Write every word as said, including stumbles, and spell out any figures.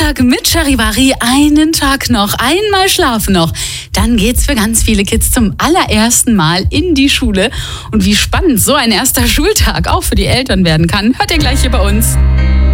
Schultag mit Charivari, einen Tag noch, einmal schlafen noch. Dann geht's für ganz viele Kids zum allerersten Mal in die Schule. Und wie spannend so ein erster Schultag auch für die Eltern werden kann, hört ihr gleich hier bei uns.